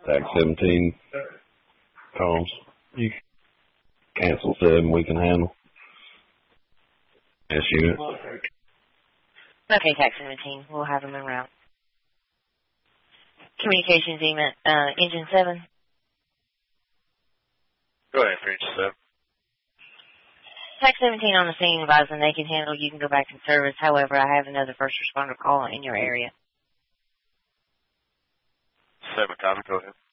TAC 17 calls. You cancel 7, we can handle. S unit. Okay, TAC 17. We'll have them en route. Communications engine 7. Go ahead, for engine 7. TAC 17 on the scene, advising they can handle. You can go back in service. However, I have another first responder call in your area. 7, copy. Go ahead.